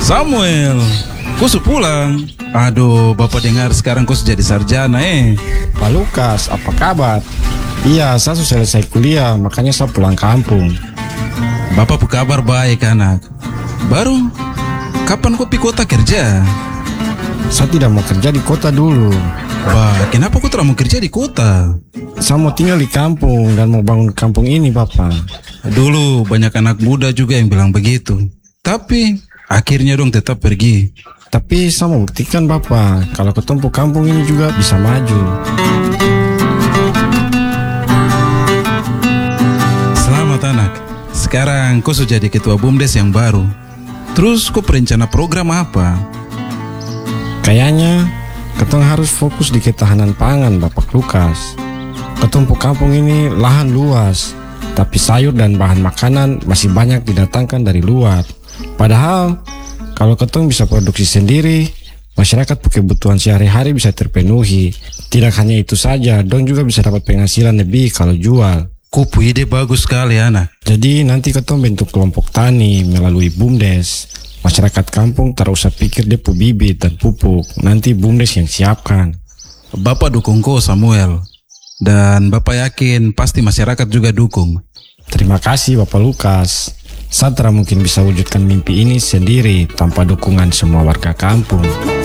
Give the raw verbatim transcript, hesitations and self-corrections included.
Samuel, kau sudah pulang? Aduh, Bapak dengar sekarang kau sudah jadi sarjana eh. Pak Lukas, apa kabar? Iya, saya sudah selesai kuliah, makanya saya pulang kampung. Bapak pu kabar baik anak. Baru, kapan kau pi kota kerja? Saya tidak mau kerja di kota dulu. Bah, kenapa kau tidak mau kerja di kota? Saya mau tinggal di kampung dan mau bangun kampung ini, Bapak. Dulu banyak anak muda juga yang bilang begitu. Tapi akhirnya dong tetap pergi. Tapi saya mau buktikan, Bapak, kalau ketemu kampung ini juga bisa maju. Selamat anak. Sekarang kau sudah jadi ketua BUMDes yang baru. Terus kau perencana program apa? Kayaknya ketong harus fokus di ketahanan pangan, Bapak Lukas. Ketemu kampung ini lahan luas, tapi sayur dan bahan makanan masih banyak didatangkan dari luar. Padahal kalau ketong bisa produksi sendiri, masyarakat kebutuhan sehari-hari bisa terpenuhi. Tidak hanya itu saja, dong juga bisa dapat penghasilan lebih kalau jual. Kupu ide bagus sekali anak. Jadi nanti ketong bentuk kelompok tani melalui BUMDes. Masyarakat kampung tak usah pikir dia pu bibit dan pupuk, nanti BUMDes yang siapkan. Bapak dukung kau Samuel, dan Bapak yakin pasti masyarakat juga dukung. Terima kasih Bapak Lukas. Saya tak mungkin bisa wujudkan mimpi ini sendiri tanpa dukungan semua warga kampung.